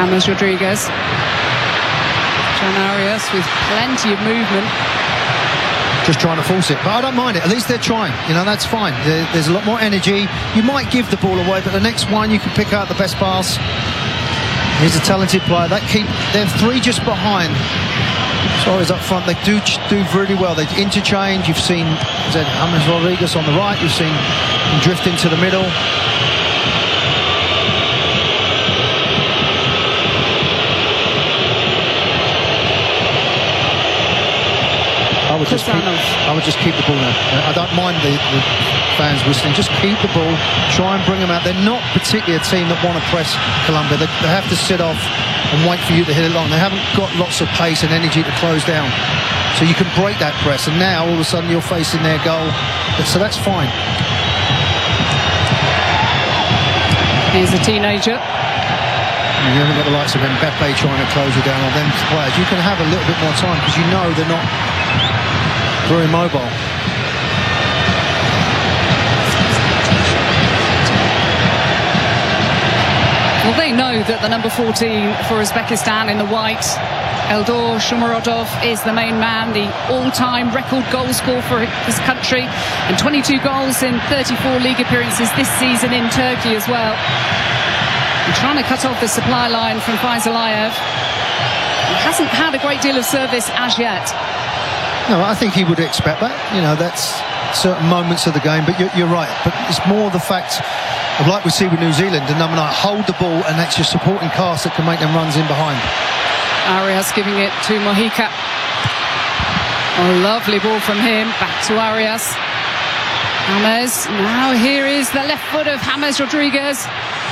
James Rodriguez. John Arias with plenty of movement. Just trying to force it, but I don't mind it. At least they're trying. You know, that's fine. There's a lot more energy. You might give the ball away, but the next one you can pick out the best pass. He's a talented player. They're three just behind. Suarez up front. They do really well. They interchange. You've seen James Rodriguez on the right. You've seen him drift into the middle. I would just keep the ball now. I don't mind the fans whistling. Just keep the ball. Try and bring them out. They're not particularly a team that want to press Colombia. They have to sit off and wait for you to hit it long. They haven't got lots of pace and energy to close down. So you can break that press. And now, all of a sudden, you're facing their goal. So that's fine. Here's a teenager. You haven't got the likes of Mbappe trying to close you down on them players. You can have a little bit more time because you know they're not very mobile. Well, they know that the number 14 for Uzbekistan in the white, Eldor Shomurodov, is the main man, the all-time record goal scorer for his country, and 22 goals in 34 league appearances this season in Turkey as well. And trying to cut off the supply line from Faisal Aliyev. He hasn't had a great deal of service as yet. No, I think he would expect that. You know, that's certain moments of the game, but you're right. But it's more the fact of, like we see with New Zealand, the number 9 hold the ball, and that's your supporting cast that can make them runs in behind. Arias giving it to Mojica. A lovely ball from him. Back to Arias. James. Now here is the left foot of James Rodriguez.